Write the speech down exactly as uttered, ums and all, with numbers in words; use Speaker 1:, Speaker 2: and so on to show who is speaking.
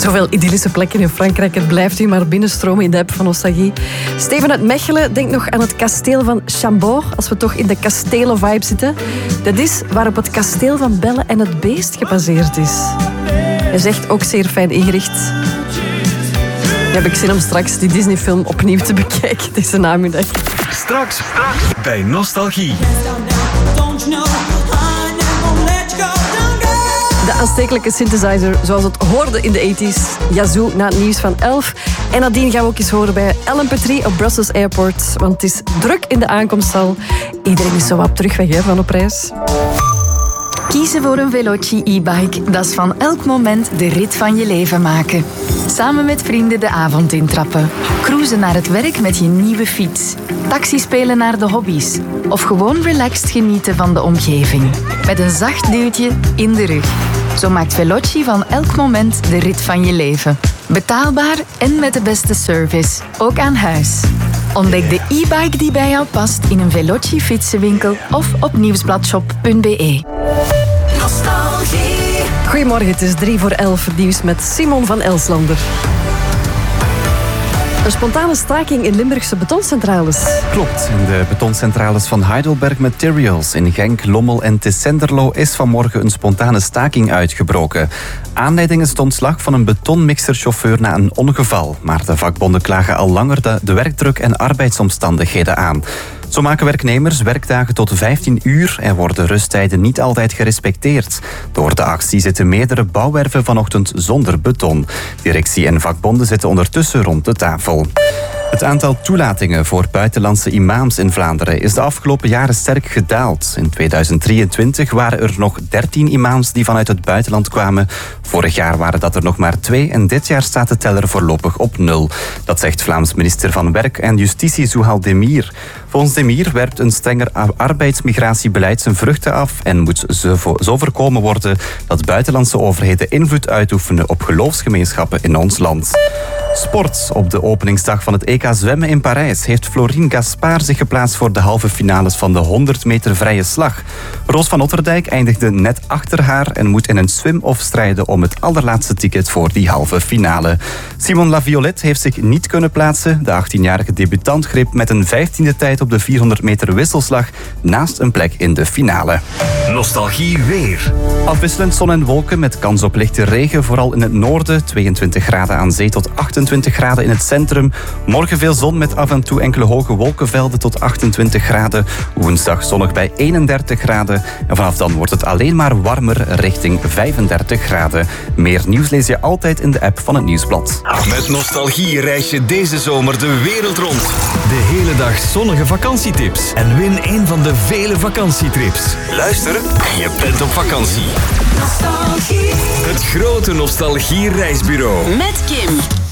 Speaker 1: Zoveel idyllische plekken in Frankrijk. Het blijft u maar binnenstromen in de app van Nostalgie. Steven uit Mechelen denkt nog aan het kasteel van Chambord. Als we toch in de kastelen-vibe zitten. Dat is waarop het kasteel van Belle en het Beest gebaseerd is. Hij zegt ook zeer fijn ingericht. Nu heb ik zin om straks die Disney-film opnieuw te bekijken deze namiddag.
Speaker 2: Straks, straks bij Nostalgie.
Speaker 1: De aanstekelijke synthesizer, zoals het hoorde in de tachtiger Yazoo na het nieuws van elf. En nadien gaan we ook eens horen bij Ellen Petrie op Brussels Airport. Want het is druk in de aankomsthal. Iedereen is zo wat op terugweg hè, van op reis.
Speaker 3: Kiezen voor een Veloci e-bike, dat is van elk moment de rit van je leven maken. Samen met vrienden de avond intrappen. Cruisen naar het werk met je nieuwe fiets. Taxi spelen naar de hobby's. Of gewoon relaxed genieten van de omgeving. Met een zacht duwtje in de rug. Zo maakt Veloci van elk moment de rit van je leven. Betaalbaar en met de beste service. Ook aan huis. Ontdek de e-bike die bij jou past in een Veloci fietsenwinkel of op nieuwsbladshop punt b e.
Speaker 1: Nostalgie. Goedemorgen, het is drie voor elf. Nieuws met Simon van Elslander. Een spontane staking in Limburgse betoncentrales.
Speaker 4: Klopt. In de betoncentrales van Heidelberg Materials in Genk, Lommel en Tessenderlo is vanmorgen een spontane staking uitgebroken. Aanleiding is het ontslag van een betonmixerchauffeur na een ongeval. Maar de vakbonden klagen al langer de, de werkdruk en arbeidsomstandigheden aan. Zo maken werknemers werkdagen tot vijftien uur en worden rusttijden niet altijd gerespecteerd. Door de actie zitten meerdere bouwwerven vanochtend zonder beton. Directie en vakbonden zitten ondertussen rond de tafel. Het aantal toelatingen voor buitenlandse imams in Vlaanderen is de afgelopen jaren sterk gedaald. In tweeduizend drieëntwintig waren er nog dertien imams die vanuit het buitenland kwamen. Vorig jaar waren dat er nog maar twee en dit jaar staat de teller voorlopig op nul. Dat zegt Vlaams minister van Werk en Justitie Zouhal Demir. Volgens Demir werpt een strenger arbeidsmigratiebeleid zijn vruchten af en moet zo voorkomen worden dat buitenlandse overheden invloed uitoefenen op geloofsgemeenschappen in ons land. Sport. Op de openingsdag van het E K zwemmen in Parijs heeft Florine Gaspard zich geplaatst voor de halve finales van de honderd meter vrije slag. Roos van Otterdijk eindigde net achter haar en moet in een swim-off strijden om het allerlaatste ticket voor die halve finale. Simon Laviolette heeft zich niet kunnen plaatsen. De achttienjarige debutant greep met een vijftiende tijd op de vierhonderd meter wisselslag naast een plek in de finale.
Speaker 2: Nostalgie weer.
Speaker 4: Afwisselend zon en wolken met kans op lichte regen, vooral in het noorden. tweeëntwintig graden aan zee tot achtentwintig graden in het centrum. Morgen veel zon met af en toe enkele hoge wolkenvelden tot achtentwintig graden. Woensdag zonnig bij eenendertig graden. En vanaf dan wordt het alleen maar warmer richting vijfendertig graden. Meer nieuws lees je altijd in de app van het Nieuwsblad.
Speaker 2: Met Nostalgie reis je deze zomer de wereld rond. De hele dag zonnige vakantietips. En win een van de vele vakantietrips. Luister en je bent op vakantie. Nostalgie. Het grote Nostalgie reisbureau.
Speaker 3: Met Kim.